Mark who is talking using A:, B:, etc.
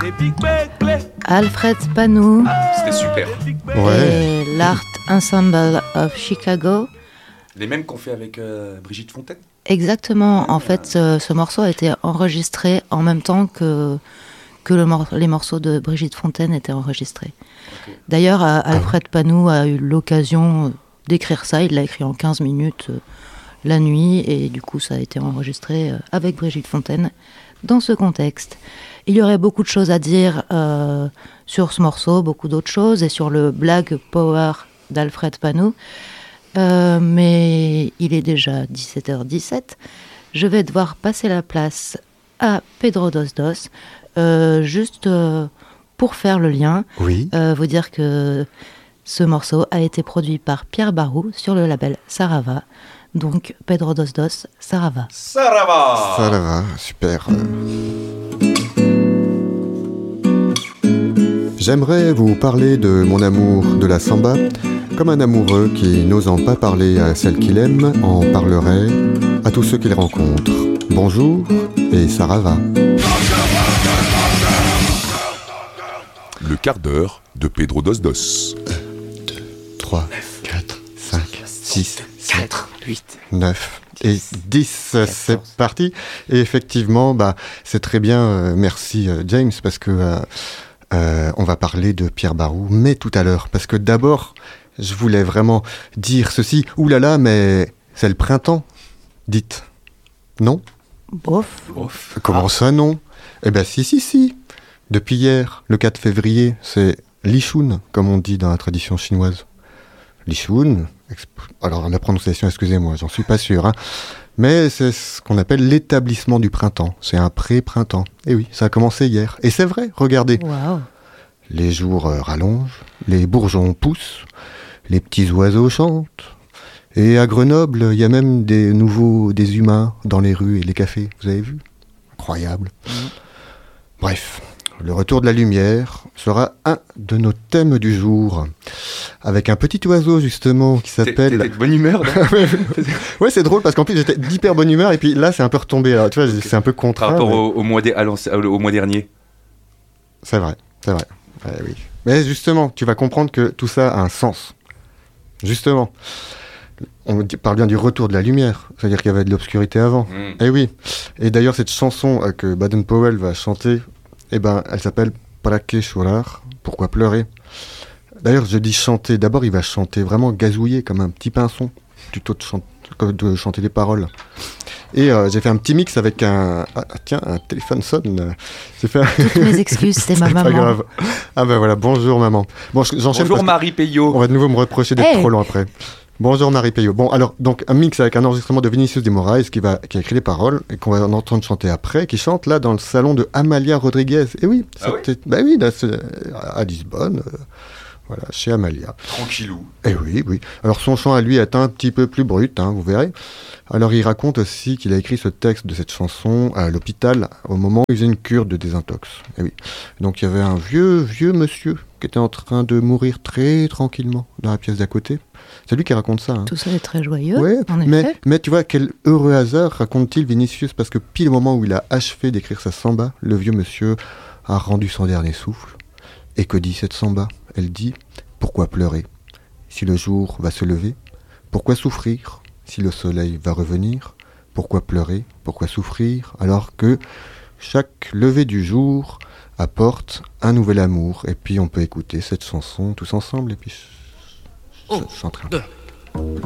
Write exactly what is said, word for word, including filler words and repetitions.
A: Alfred Panou.
B: C'était super.
A: Ouais. Et l'Art Ensemble of Chicago.
B: Les mêmes qu'on fait avec euh, Brigitte Fontaine.
A: Exactement. En fait, ce, ce morceau a été enregistré en même temps que, que le mor- les morceaux de Brigitte Fontaine étaient enregistrés. Okay. D'ailleurs, Alfred ah. Panou a eu l'occasion d'écrire ça. Il l'a écrit en quinze minutes euh, la nuit. Et du coup, ça a été enregistré euh, avec Brigitte Fontaine dans ce contexte. Il y aurait beaucoup de choses à dire euh, sur ce morceau, beaucoup d'autres choses, et sur le Black Power d'Alfred Panou. Euh, mais il est déjà dix-sept heures dix-sept. Je vais devoir passer la place à Pedro Dos Dos, euh, juste euh, pour faire le lien.
C: Oui.
A: Euh, vous dire que ce morceau a été produit par Pierre Barou sur le label Sarava. Donc Pedro Dos Dos, Sarava.
B: Sarava
C: Sarava, super. J'aimerais vous parler de mon amour de la samba. Comme un amoureux qui, n'osant pas parler à celle qu'il aime, en parlerait à tous ceux qu'il rencontre. Bonjour et Sarava.
D: Le quart d'heure de Pedro Dos Dos.
C: un, deux, trois, quatre, cinq, six, sept, huit, neuf et dix. C'est parti. Et effectivement, bah, c'est très bien. Euh, merci euh, James, parce que euh, euh, on va parler de Pierre Barou, mais tout à l'heure. Parce que d'abord, je voulais vraiment dire ceci. Ouh là là, mais c'est le printemps, dites. Non ?
A: Bof.
B: Bof.
C: Comment ah. ça, non ? Eh bien, si, si, si. Depuis hier, le quatre février, c'est Lishun, comme on dit dans la tradition chinoise. Lishun, alors la prononciation, excusez-moi, j'en suis pas sûr, hein. Mais c'est ce qu'on appelle l'établissement du printemps. C'est un pré-printemps. Et oui, ça a commencé hier. Et c'est vrai, regardez.
A: Wow.
C: Les jours euh, rallongent, les bourgeons poussent, les petits oiseaux chantent. Et à Grenoble, il y a même des nouveaux, des humains dans les rues et les cafés. Vous avez vu ? Incroyable. Mmh. Bref, le retour de la lumière sera un de nos thèmes du jour. Avec un petit oiseau, justement, qui s'appelle...
B: T'étais de bonne humeur, là.
C: Ouais, c'est drôle, parce qu'en plus, j'étais d'hyper bonne humeur, et puis là, c'est un peu retombé. Alors, tu vois, okay. C'est un peu contraint.
B: Par rapport
C: mais...
B: au, au, mois de, au mois dernier.
C: C'est vrai, c'est vrai. Ouais, oui. Mais justement, tu vas comprendre que tout ça a un sens. Justement. On parle bien du retour de la lumière, c'est-à-dire qu'il y avait de l'obscurité avant. Mm. Et oui. Et d'ailleurs, cette chanson euh, que Baden-Powell va chanter, eh ben, elle s'appelle Para que chorar, pourquoi pleurer. D'ailleurs, je dis chanter. D'abord, il va chanter vraiment gazouiller comme un petit pinson, plutôt de, chante, de chanter les paroles. Et euh, j'ai fait un petit mix avec un... Ah, tiens, un téléphone sonne. J'ai fait un...
A: Toutes mes excuses, c'est ma
C: c'est
A: maman.
C: Pas grave. Ah ben voilà, bonjour maman. Bon, j'enchaîne.
B: Bonjour Marie Payot.
C: On va de nouveau me reprocher d'être hey. trop long après. Bonjour Marie Payot. Bon, alors, donc, un mix avec un enregistrement de Vinicius de Moraes qui, va, qui a écrit les paroles et qu'on va entendre chanter après, qui chante là dans le salon de Amalia Rodriguez. Et oui,
B: ah
C: c'était, oui bah oui, là, c'est à Lisbonne, euh, voilà, chez Amalia.
B: Tranquillou.
C: Et oui, oui. Alors, son chant à lui est un petit peu plus brut, hein, vous verrez. Alors, il raconte aussi qu'il a écrit ce texte de cette chanson à l'hôpital au moment où il faisait une cure de désintox. Et oui. Donc, il y avait un vieux, vieux monsieur qui était en train de mourir très tranquillement dans la pièce d'à côté. C'est lui qui raconte ça. Hein.
A: Tout ça est très joyeux,
C: ouais,
A: en
C: mais,
A: effet.
C: Mais tu vois, quel heureux hasard raconte-t-il Vinicius, parce que pile au moment où il a achevé d'écrire sa samba, le vieux monsieur a rendu son dernier souffle. Et que dit cette samba ? Elle dit « Pourquoi pleurer ? Si le jour va se lever, pourquoi souffrir ? Si le soleil va revenir, pourquoi pleurer ? Pourquoi souffrir ? Alors que chaque lever du jour apporte un nouvel amour. » Et puis on peut écouter cette chanson tous ensemble et puis ch- ch- chanter un peu.